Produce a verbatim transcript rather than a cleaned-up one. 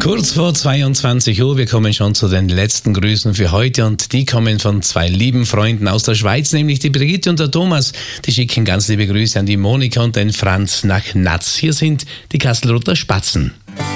Kurz vor zweiundzwanzig Uhr, wir kommen schon zu den letzten Grüßen für heute und die kommen von zwei lieben Freunden aus der Schweiz, nämlich die Brigitte und der Thomas. Die schicken ganz liebe Grüße an die Monika und den Franz nach Natz. Hier sind die Kastelruther Spatzen.